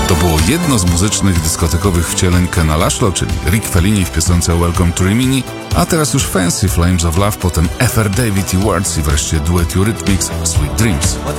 To było jedno z muzycznych, dyskotekowych wcieleń Kena Laszlo, czyli Rick Fellini w piosence Welcome to Rimini, a teraz już Fancy Flames of Love, potem FR David i Wards i wreszcie duet Eurythmics Sweet Dreams.